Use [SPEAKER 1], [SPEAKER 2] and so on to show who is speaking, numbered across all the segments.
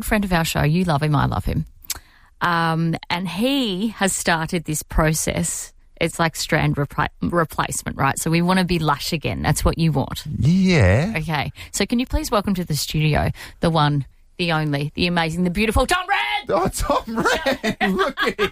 [SPEAKER 1] friend of our show. You love him, I love him. And he has started this process. It's like strand replacement, right? So we want to be lush again. That's what you want.
[SPEAKER 2] Yeah.
[SPEAKER 1] Okay. So can you please welcome to the studio the one, the only, the amazing, the beautiful Tom Red?
[SPEAKER 2] Oh, Tom Red. Look at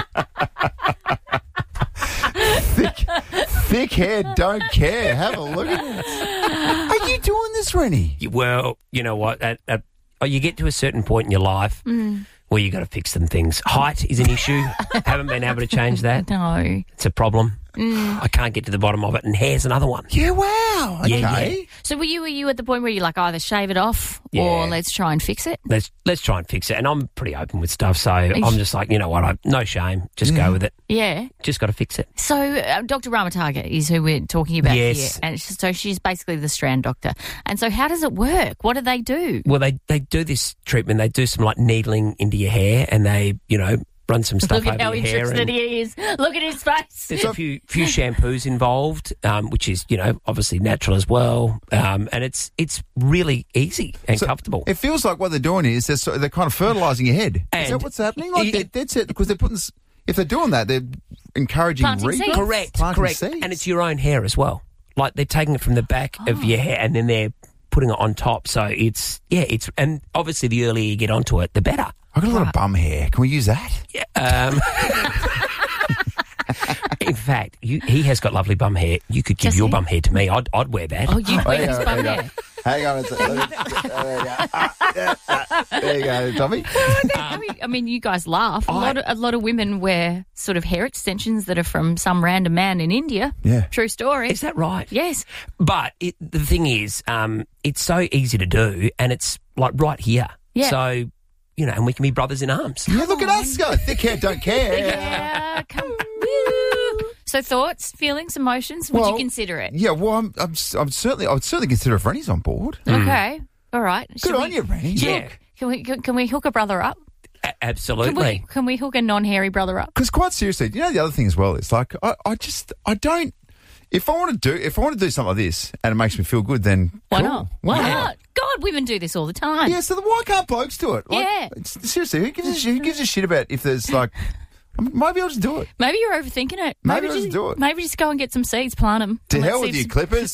[SPEAKER 2] him. Thick hair, don't care. Have a look at this. Are you doing this, Rennie?
[SPEAKER 3] Well, you know what? You get to a certain point in your life where you got to fix some things. Height is an issue. Haven't been able to change that.
[SPEAKER 1] No.
[SPEAKER 3] It's a problem. I can't get to the bottom of it, and hair's another one.
[SPEAKER 2] Yeah, wow. Okay.
[SPEAKER 3] Yeah.
[SPEAKER 1] So were you at the point where you like either shave it off or let's try and fix it?
[SPEAKER 3] Let's try and fix it. And I'm pretty open with stuff, so I'm just like, you know what? No shame. Just go with it.
[SPEAKER 1] Yeah.
[SPEAKER 3] Just got to fix it.
[SPEAKER 1] So Dr. Ramataga is who we're talking about here. And so she's basically the strand doctor. And so how does it work? What do they do?
[SPEAKER 3] Well, they do this treatment. They do some like needling into your hair, and they, run some stuff over your hair. Look at how
[SPEAKER 1] interested he is. Look at his face.
[SPEAKER 3] There's a few shampoos involved, which is, obviously natural as well. And it's really easy and comfortable.
[SPEAKER 2] It feels like what they're doing is they're kind of fertilising your head. Is that what's happening? Like that's it, because they're putting... If they're doing that, they're encouraging
[SPEAKER 1] seeds.
[SPEAKER 3] Correct.
[SPEAKER 2] Seeds.
[SPEAKER 3] And it's your own hair as well. Like they're taking it from the back of your hair and then they're putting it on top. So and obviously the earlier you get onto it, the better.
[SPEAKER 2] I've got a lot of bum hair. Can we use that?
[SPEAKER 3] Yeah. In fact, he has got lovely bum hair. You could give your bum hair to me. I'd wear that.
[SPEAKER 1] Oh, you'd wear his bum hair.
[SPEAKER 2] Hang on a second. There you go, Tommy.
[SPEAKER 1] I mean, you guys laugh. A lot of women wear sort of hair extensions that are from some random man in India.
[SPEAKER 2] Yeah.
[SPEAKER 1] True story.
[SPEAKER 3] Is that right?
[SPEAKER 1] Yes.
[SPEAKER 3] But the thing is, it's so easy to do, and it's like right here.
[SPEAKER 1] Yeah.
[SPEAKER 3] So, and we can be brothers in arms.
[SPEAKER 2] Yeah, look at us go. Thick hair, don't care.
[SPEAKER 1] Yeah, come on. So thoughts, feelings, emotions, would you consider it?
[SPEAKER 2] Yeah, well, I would certainly consider if Rennie's on board.
[SPEAKER 1] Okay. All right.
[SPEAKER 2] Good on you, Rennie.
[SPEAKER 3] Yeah.
[SPEAKER 1] Can we hook a brother up?
[SPEAKER 3] Absolutely.
[SPEAKER 1] Can we hook a non-hairy brother up?
[SPEAKER 2] Because quite seriously, the other thing as well is like I don't. If I want to do something like this and it makes me feel good, then
[SPEAKER 1] why
[SPEAKER 2] cool.
[SPEAKER 1] not? Why not? God, women do this all the time.
[SPEAKER 2] Yeah, so why can't blokes do it? Like,
[SPEAKER 1] yeah.
[SPEAKER 2] Seriously, who gives a shit about if there's like... Maybe I'll just do it.
[SPEAKER 1] Maybe you're overthinking it.
[SPEAKER 2] Maybe I'll just do it.
[SPEAKER 1] Maybe just go and get some seeds, plant them.
[SPEAKER 2] To hell with you, Clippers.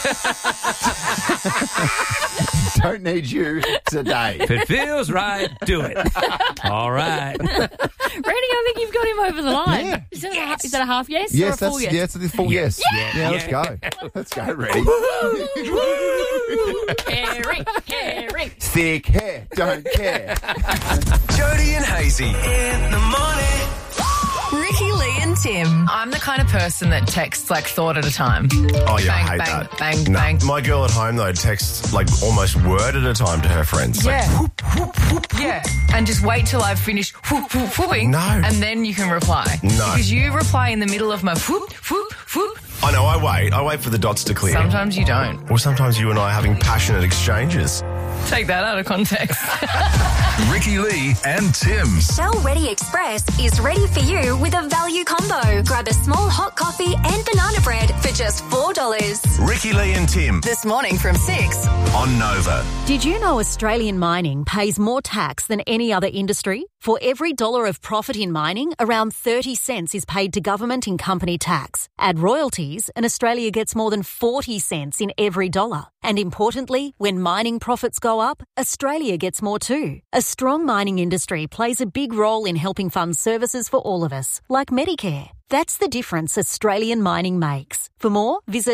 [SPEAKER 2] Don't need you today.
[SPEAKER 3] If it feels right, do it. All right.
[SPEAKER 1] Randy, I think you've got him over the line.
[SPEAKER 2] Yeah.
[SPEAKER 1] Is that a half yes or a full yes?
[SPEAKER 2] Yes, it's a full yes.
[SPEAKER 3] Yeah,
[SPEAKER 2] let's go. Let's go, Randy.
[SPEAKER 1] Harry.
[SPEAKER 2] Thick hair, don't care.
[SPEAKER 4] Jody and Hazy in the morning.
[SPEAKER 5] Ricky, Lee and Tim.
[SPEAKER 6] I'm the kind of person that texts like thought at a time.
[SPEAKER 7] Oh, yeah,
[SPEAKER 6] bang,
[SPEAKER 7] I hate
[SPEAKER 6] bang,
[SPEAKER 7] that.
[SPEAKER 6] Bang,
[SPEAKER 7] no,
[SPEAKER 6] bang.
[SPEAKER 7] my girl at home, though, texts like almost word at a time to her friends.
[SPEAKER 6] Yeah.
[SPEAKER 7] Like, whoop, whoop, whoop.
[SPEAKER 6] Yeah. And just wait till I've finished whooping.
[SPEAKER 7] No.
[SPEAKER 6] And then you can reply.
[SPEAKER 7] No.
[SPEAKER 6] Because you reply in the middle of my whoop.
[SPEAKER 7] I know, I wait for the dots to clear.
[SPEAKER 6] Sometimes you don't.
[SPEAKER 7] Or sometimes you and I are having passionate exchanges.
[SPEAKER 6] Take that out of context.
[SPEAKER 4] Ricky, Lee and Tim.
[SPEAKER 5] Shell Ready Express is ready for you with a value combo. Grab a small hot coffee and banana bread for just $4.
[SPEAKER 4] Ricky, Lee and Tim.
[SPEAKER 5] This morning from 6
[SPEAKER 4] On Nova.
[SPEAKER 8] Did you know Australian mining pays more tax than any other industry? For every $1 of profit in mining, around 30 cents is paid to government in company tax. Add royalties and Australia gets more than 40 cents in every dollar. And importantly, when mining profits go up, Australia gets more too. A strong mining industry plays a big role in helping fund services for all of us, like Medicare. That's the difference Australian mining makes. For more, visit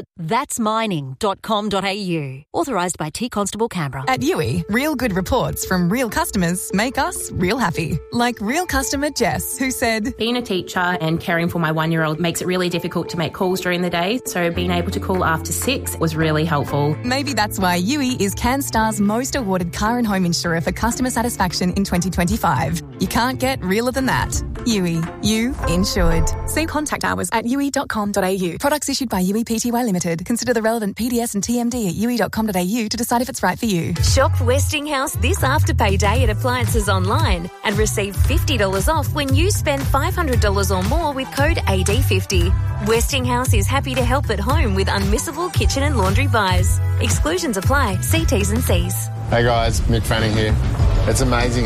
[SPEAKER 8] thatsmining.com.au. Authorised by T Constable Canberra.
[SPEAKER 9] At Yui, real good reports from real customers make us real happy. Like real customer Jess, who said,
[SPEAKER 10] being a teacher and caring for my 1-year-old makes it really difficult to make calls during the day, so being able to call after 6 was really helpful.
[SPEAKER 9] Maybe that's why Yui is CanStar's most awarded car and home insurer for customer satisfaction in 2025. You can't get realer than that. Yui, you insured. See contact hours at yui.com.au. Products issued by Yui Pty Limited. Consider the relevant PDS and TMD at yui.com.au to decide if it's right for you.
[SPEAKER 5] Shop Westinghouse this Afterpay Day at Appliances Online and receive $50 off when you spend $500 or more with code AD50. Westinghouse is happy to help at home with unmissable kitchen and laundry buys. Exclusions apply. See T's and C's.
[SPEAKER 11] Hey guys, Mick Fanning here. It's amazing